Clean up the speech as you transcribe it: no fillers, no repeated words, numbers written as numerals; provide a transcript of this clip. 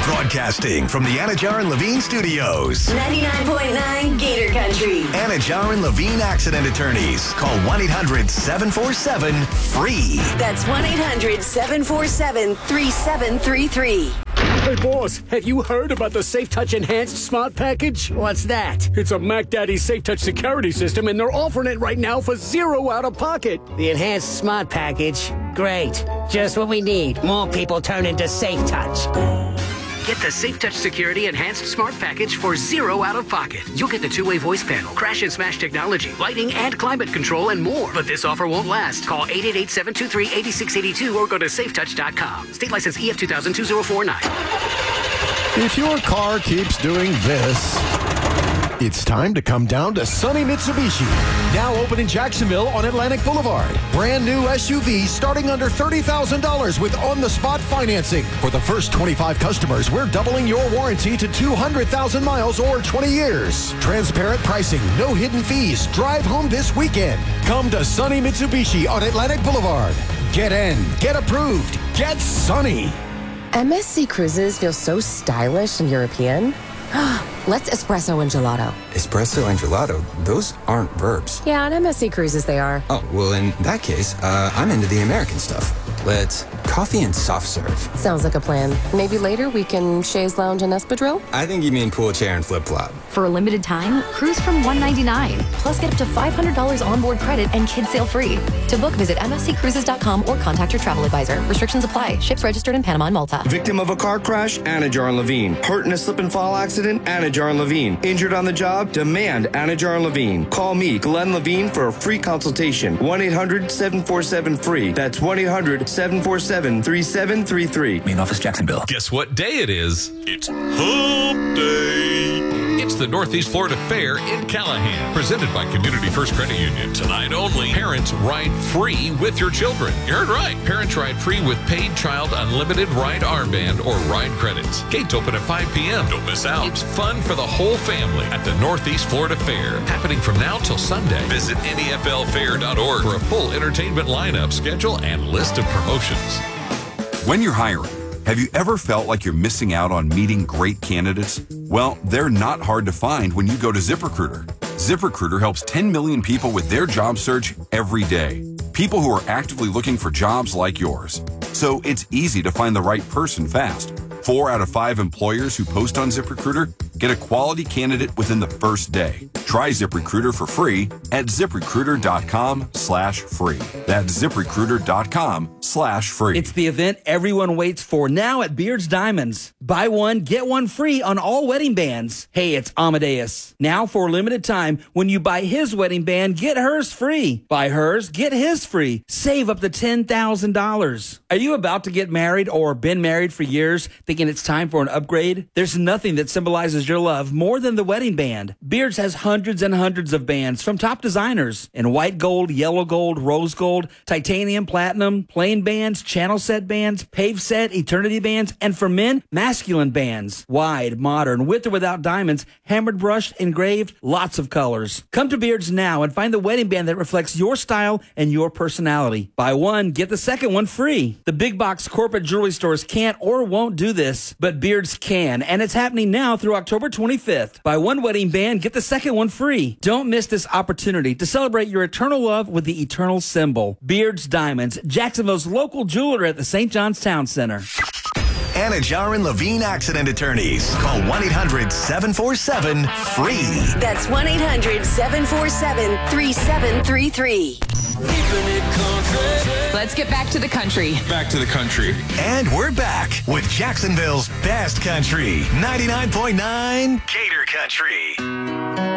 Broadcasting from the Anajar and Levine Studios. 99.9 Gator Country. Anajar and Levine Accident Attorneys. Call 1-800-747-FREE. That's 1-800-747-3733. Hey, boss, have you heard about the Safe Touch Enhanced Smart Package? What's that? It's a Mac Daddy Safe Touch security system, and they're offering it right now for $0 out of pocket. The Enhanced Smart Package? Great. Just what we need. More people turn into Safe Touch. Get the Safe Touch Security Enhanced Smart Package for $0 out of pocket. You'll get the two-way voice panel, crash and smash technology, lighting and climate control, and more. But this offer won't last. Call 888-723-8682 or go to safetouch.com. State license EF 2000-2049. If your car keeps doing this, it's time to come down to Sunny Mitsubishi. Now open in Jacksonville on Atlantic Boulevard. Brand new SUV starting under $30,000 with on-the-spot financing. For the first 25 customers, we're doubling your warranty to 200,000 miles or 20 years. Transparent pricing, no hidden fees. Drive home this weekend. Come to Sunny Mitsubishi on Atlantic Boulevard. Get in, get approved, get Sunny. MSC Cruises feel so stylish and European. Let's espresso and gelato. Espresso and gelato? Those aren't verbs. Yeah, on MSC Cruises they are. Oh, well, in that case, I'm into the American stuff. Let's coffee and soft serve. Sounds like a plan. Maybe later we can chaise lounge and espadrille? I think you mean pool chair and flip-flop. For a limited time, cruise from $199. Plus get up to $500 onboard credit and kids sail free. To book, visit msccruises.com or contact your travel advisor. Restrictions apply. Ships registered in Panama and Malta. Victim of a car crash? Anajar and Levine. Hurt in a slip and fall accident? Anajar and Levine. Injured on the job? Demand Anajar and Levine. Call me, Glenn Levine, for a free consultation. 1-800-747-FREE. That's 1-800-747-3733. Main office, Jacksonville. Guess what day it is? It's Hump Day. It's the Northeast Florida Fair in Callahan, presented by Community First Credit Union. Tonight only, parents ride free with your children. You heard right. Parents ride free with paid child unlimited ride armband or ride credits. Gates open at 5 p.m. Don't miss out. It's fun for the whole family at the Northeast Florida Fair, happening from now till Sunday. Visit NEFLfair.org for a full entertainment lineup, schedule, and list of promotions. When you're hiring, have you ever felt like you're missing out on meeting great candidates? Well, they're not hard to find when you go to ZipRecruiter. ZipRecruiter helps 10 million people with their job search every day. People who are actively looking for jobs like yours. So it's easy to find the right person fast. 4 out of 5 employers who post on ZipRecruiter get a quality candidate within the first day. Try ZipRecruiter for free at ZipRecruiter.com/free. That's ZipRecruiter.com/free. It's the event everyone waits for now at Beard's Diamonds. Buy one, get one free on all wedding bands. Hey, it's Amadeus. Now for a limited time, when you buy his wedding band, get hers free. Buy hers, get his free. Save up to $10,000. Are you about to get married or been married for years, thinking it's time for an upgrade? There's nothing that symbolizes your love more than the wedding band. Beards has hundreds and hundreds of bands from top designers in white gold, yellow gold, rose gold, titanium, platinum, plain bands, channel set bands, pave set, eternity bands, and for men, masculine bands. Wide, modern, with or without diamonds, hammered, brushed, engraved, lots of colors. Come to Beards now and find the wedding band that reflects your style and your personality. Buy one, get the second one free. The big box corporate jewelry stores can't or won't do this, but Beards can, and it's happening now through October 25th. Buy one wedding band, get the second one free. Don't miss this opportunity to celebrate your eternal love with the eternal symbol. Beards Diamonds, Jacksonville's local jeweler at the St. John's Town Center. Anajar and Levine Accident Attorneys. Call 1-800-747-FREE. That's 1-800-747-3733. Let's get back to the country. Back to the country. And we're back with Jacksonville's best country. 99.9 Gator Country.